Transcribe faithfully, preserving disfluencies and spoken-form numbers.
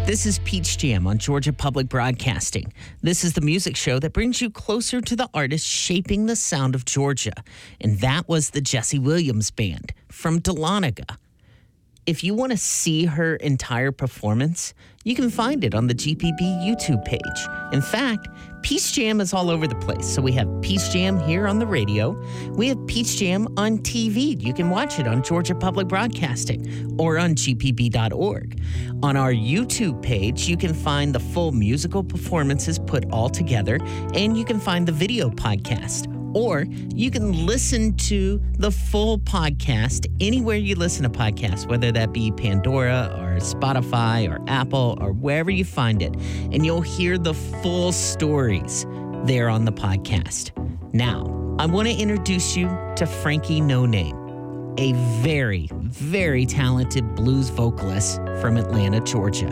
This is Peach Jam on Georgia Public Broadcasting. This is the music show that brings you closer to the artists shaping the sound of Georgia. And that was the Jesse Williams Band from Dahlonega. If you want to see her entire performance, you can find it on the G P B YouTube page. In fact, Peach Jam is all over the place. So we have Peach Jam here on the radio. We have Peach Jam on T V. You can watch it on Georgia Public Broadcasting or on G P B dot org. On our YouTube page, you can find the full musical performances put all together, and you can find the video podcast. Or you can listen to the full podcast anywhere you listen to podcasts, whether that be Pandora or Spotify or Apple or wherever you find it. And you'll hear the full stories there on the podcast. Now, I want to introduce you to Frankie No Name, a very, very talented blues vocalist from Atlanta, Georgia.